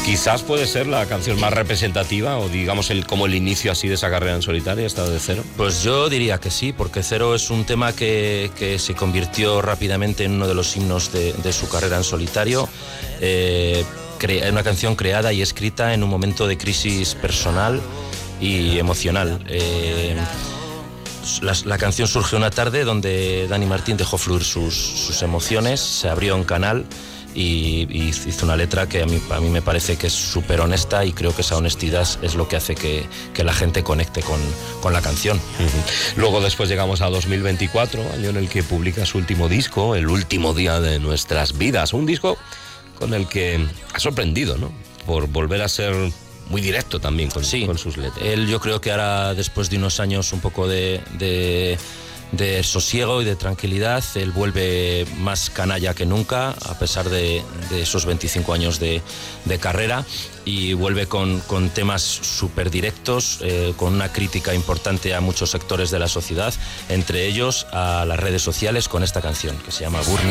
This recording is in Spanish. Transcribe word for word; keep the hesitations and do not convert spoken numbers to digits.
Quizás puede ser la canción más representativa o digamos el como el inicio así de esa carrera en solitario, estado de Cero. Pues yo diría que sí, porque Cero es un tema que, que se convirtió rápidamente en uno de los himnos de, de su carrera en solitario. Eh, cre- una canción creada y escrita en un momento de crisis personal y emocional. Eh, la, la canción surgió una tarde donde Dani Martín dejó fluir sus, sus emociones, se abrió un canal y, y hizo una letra que a mí, a mí me parece que es súper honesta, y creo que esa honestidad es lo que hace que, que la gente conecte con, con la canción. Uh-huh. Luego después llegamos a dos mil veinticuatro, año en el que publica su último disco, El último día de nuestras vidas, un disco con el que ha sorprendido, ¿no? Por volver a ser muy directo también con, sí, con sus letras. Él, yo creo que ahora, después de unos años un poco de, de, de sosiego y de tranquilidad, él vuelve más canalla que nunca, a pesar de, de esos veinticinco años de, de carrera, y vuelve con, con temas súper directos, eh, con una crítica importante a muchos sectores de la sociedad, entre ellos a las redes sociales, con esta canción que se llama Burning.